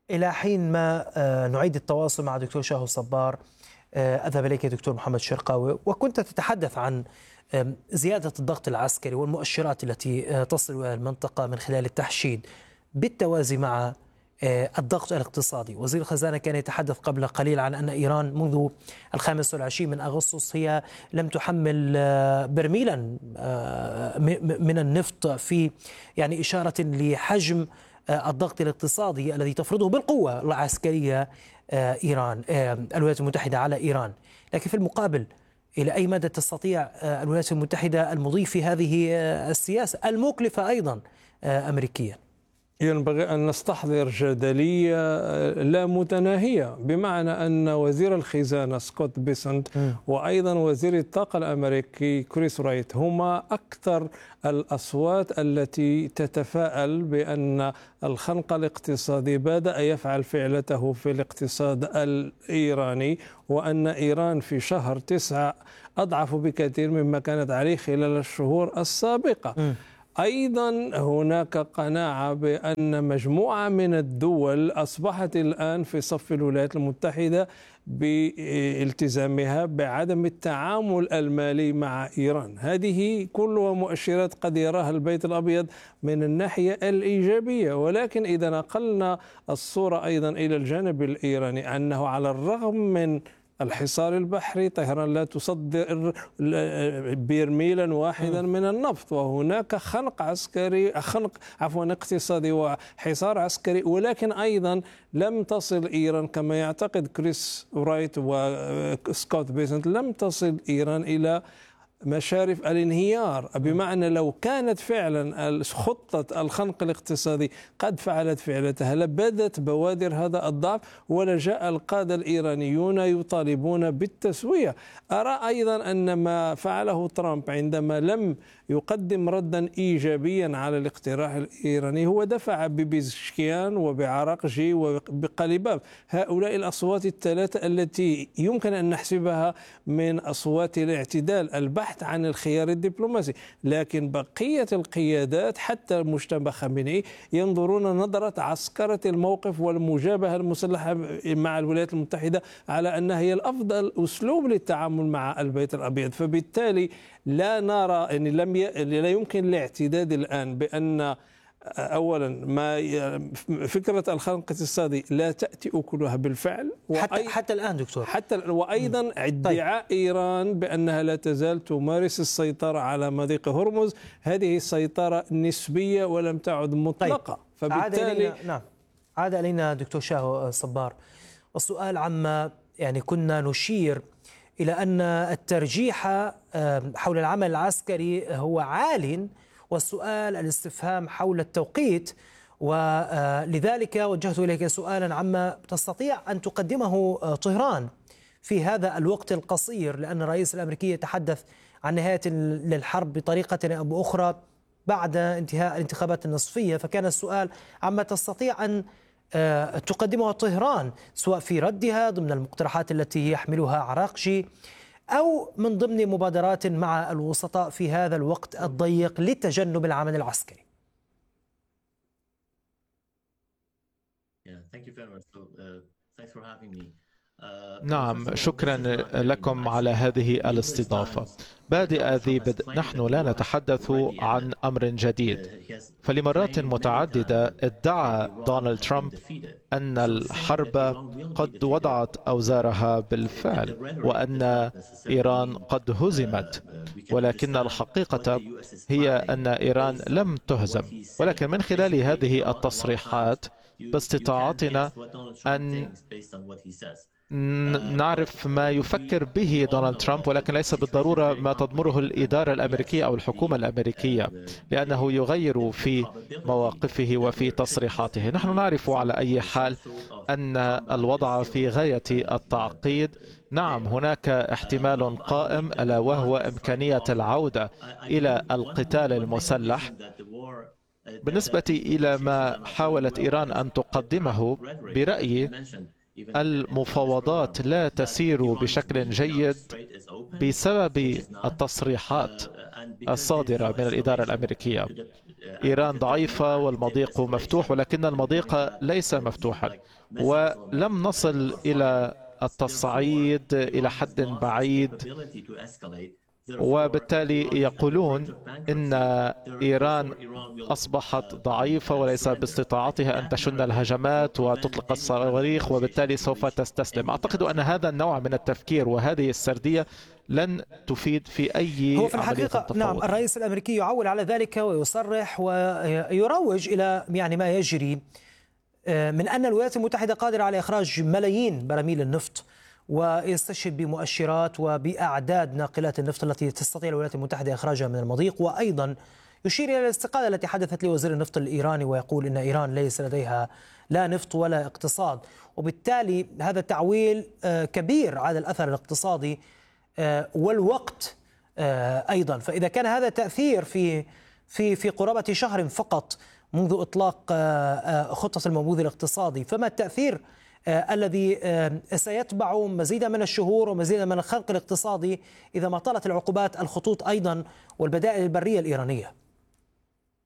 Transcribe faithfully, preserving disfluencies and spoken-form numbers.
إلى حين ما آه، نعيد التواصل مع دكتور شاهو صبار، آه، أذهب إليك دكتور محمد شرقاوي. وكنت تتحدث عن آم، زيادة الضغط العسكري والمؤشرات التي آه، تصل إلى المنطقة من خلال التحشيد بالتوازي مع آه، الضغط الاقتصادي. وزير الخزانة كان يتحدث قبل قليل عن أن إيران منذ الخامس والعشرين من أغسطس هي لم تحمل آه، برميلا آه، م- م- من النفط، في يعني إشارة لحجم آه، الضغط الاقتصادي الذي تفرضه بالقوة العسكرية آه، إيران، آه، الولايات المتحدة على إيران. لكن في المقابل، إلى أي مدى تستطيع آه، الولايات المتحدة المضي في هذه آه، السياسة المكلفة أيضا آه، أمريكيا؟ ينبغي أن نستحضر جدلية لا متناهية، بمعنى أن وزير الخزانة سكوت بيسنت وأيضا وزير الطاقة الأمريكي كريس رايت هما أكثر الأصوات التي تتفائل بأن الخنق الاقتصادي بدأ يفعل فعلته في الاقتصاد الإيراني، وأن إيران في شهر تسعة أضعف بكثير مما كانت عليه خلال الشهور السابقة. م. أيضا هناك قناعة بأن مجموعة من الدول أصبحت الآن في صف الولايات المتحدة بالتزامها بعدم التعامل المالي مع إيران. هذه كلها مؤشرات قد يراها البيت الأبيض من الناحية الإيجابية، ولكن إذا نقلنا الصورة أيضا إلى الجانب الإيراني، أنه على الرغم من الحصار البحري طهران لا تصدر برميلا واحدا من النفط، وهناك خنق عسكري خنق عفوا اقتصادي وحصار عسكري، ولكن أيضا لم تصل إيران كما يعتقد كريس رايت وسكوت بيسنت، لم تصل إيران إلى مشارف الانهيار. بمعنى لو كانت فعلا خطة الخنق الاقتصادي قد فعلت فعلتها لبدت بوادر هذا الضعف، ولجاء القادة الإيرانيون يطالبون بالتسوية. أرى أيضا أن ما فعله ترامب عندما لم يقدم ردا إيجابيا على الاقتراح الإيراني هو دفع ببيزشكيان وبعراقجي وبقليباف، هؤلاء الأصوات الثلاثة التي يمكن أن نحسبها من أصوات الاعتدال البحث عن الخيار الدبلوماسي. لكن بقية القيادات حتى مجتمع خامنئي ينظرون نظرة عسكرة الموقف والمجابهة المسلحة مع الولايات المتحدة على أنها هي الأفضل أسلوب للتعامل مع البيت الأبيض. فبالتالي لا نرى أن لم ي... لا يمكن الاعتداد الآن بأن أولا ما فكرة الخنق الاقتصادي لا تأتي أكلها بالفعل، حتى حتى الآن دكتور، حتى وأيضا ادعاء طيب. إيران بأنها لا تزال تمارس السيطرة على مضيق هرمز، هذه سيطرة نسبية ولم تعد مطلقة. طيب. فبالتالي عاد إلينا نعم عاد إلينا دكتور شاهو صبار، والسؤال عما يعني كنا نشير إلى أن الترجيح حول العمل العسكري هو عال، والسؤال الاستفهام حول التوقيت. ولذلك وجهت إليك سؤالا عما تستطيع أن تقدمه طهران في هذا الوقت القصير، لأن الرئيس الأمريكي يتحدث عن نهاية للحرب بطريقة أو بأخرى بعد انتهاء الانتخابات النصفية. فكان السؤال عما تستطيع أن تقدمها طهران، سواء في ردها ضمن المقترحات التي يحملها عراقجي، أو من ضمن مبادرات مع الوسطاء في هذا الوقت الضيق لتجنب العمل العسكري. نعم، شكرا لكم على هذه الاستضافة. بادئ ذي بدء، نحن لا نتحدث عن أمر جديد. فلمرات متعددة ادعى دونالد ترامب أن الحرب قد وضعت أوزارها بالفعل وأن إيران قد هزمت، ولكن الحقيقة هي أن إيران لم تهزم. ولكن من خلال هذه التصريحات باستطاعتنا أن نعرف ما يفكر به دونالد ترامب، ولكن ليس بالضرورة ما تضمره الإدارة الأمريكية أو الحكومة الأمريكية، لأنه يغير في مواقفه وفي تصريحاته. نحن نعرف على أي حال أن الوضع في غاية التعقيد. نعم، هناك احتمال قائم ألا وهو إمكانية العودة إلى القتال المسلح. بالنسبة إلى ما حاولت إيران أن تقدمه، برأيي المفاوضات لا تسير بشكل جيد بسبب التصريحات الصادرة من الإدارة الأمريكية. إيران ضعيفة والمضيق مفتوح، ولكن المضيق ليس مفتوحا، ولم نصل إلى التصعيد إلى حد بعيد. وبالتالي يقولون إن إيران أصبحت ضعيفة وليس باستطاعتها أن تشن الهجمات وتطلق الصواريخ، وبالتالي سوف تستسلم. أعتقد أن هذا النوع من التفكير وهذه السردية لن تفيد في أي هو في الحقيقة تفاوض. نعم، الرئيس الأمريكي يعول على ذلك ويصرح ويروج إلى يعني ما يجري من أن الولايات المتحدة قادرة على إخراج ملايين براميل النفط، ويستشهد بمؤشرات وبأعداد ناقلات النفط التي تستطيع الولايات المتحدة إخراجها من المضيق. وأيضا يشير إلى الاستقالة التي حدثت لوزير النفط الإيراني، ويقول إن إيران ليس لديها لا نفط ولا اقتصاد، وبالتالي هذا تعويل كبير على الأثر الاقتصادي والوقت أيضا. فإذا كان هذا تأثير في في في قرابة شهر فقط منذ إطلاق خطة المنبوذ الاقتصادي، فما التأثير الذي سيتبع مزيدا من الشهور ومزيدا من الخنق الاقتصادي إذا ما طالت العقوبات الخطوط أيضا والبدائل البرية الإيرانية؟